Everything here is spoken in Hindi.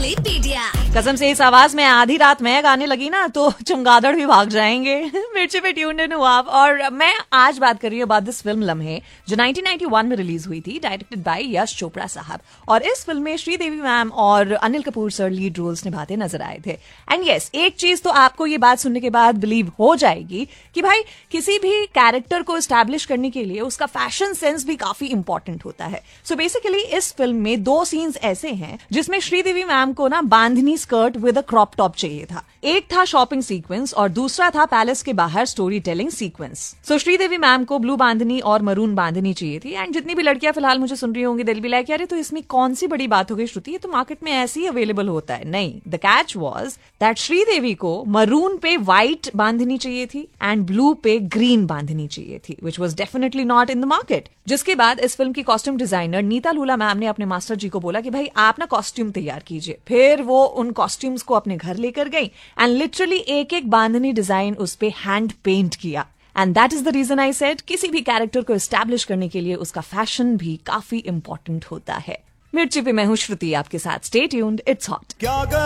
हुई पीडिया। कसम से इस आवाज में आधी रात में गाने लगी ना तो चमगादड़ भी भाग जाएंगे। मिर्ची पे ट्यून्ड इन हुआ आप। और मैं आज बात कर रही हूँ अबाउट दिस फिल्म लम्हे, जो 1991 में रिलीज हुई थी, डायरेक्टेड बाय यश चोपड़ा साहब। और इस फिल्म में श्रीदेवी मैम और Anil Kapoor sir lead roles निभाते नजर आए थे। एंड यस, एक चीज तो आपको ये बात सुनने के बाद बिलीव हो जाएगी कि भाई किसी भी कैरेक्टर को एस्टैब्लिश करने के लिए उसका फैशन सेंस भी काफी इंपॉर्टेंट होता है। सो बेसिकली इस फिल्म में 2 सीन्स ऐसे हैं जिसमें श्रीदेवी मैम को ना बांधनी skirt with a crop top चाहिए था। एक था शॉपिंग सीक्वेंस और दूसरा था पैलेस के बाहर स्टोरी टेलिंग सीक्वेंस। सो श्रीदेवी मैम को ब्लू बांधनी और मरून बांधनी चाहिए थी। एंड जितनी भी लड़कियां फिलहाल मुझे सुन रही होंगी दिल भी लाइक, अरे तो इसमें कौन सी बड़ी बात हो गई श्रुति, ये तो मार्केट में ऐसे ही अवेलेबल होता है। नहीं, the catch was that Sridevi को मरून पे व्हाइट बांधनी चाहिए थी एंड ब्लू पे ग्रीन बांधनी चाहिए थी, which was definitely not in the market. जिसके बाद इस फिल्म की कॉस्ट्यूम डिजाइनर नीता लूला मैम ने अपने मास्टर जी को बोला कि भाई आप ना कॉस्ट्यूम तैयार कीजिए। फिर वो उन कॉस्ट्यूम्स को अपने घर लेकर गई एंड लिटरली एक एक बांधनी डिजाइन उस पे हैंड पेंट किया। And that is the reason I said, किसी भी कैरेक्टर को एस्टैब्लिश करने के लिए उसका फैशन भी काफी इंपॉर्टेंट होता है। मिर्ची पे मैं हूं श्रुति आपके साथ। Stay tuned, it's hot.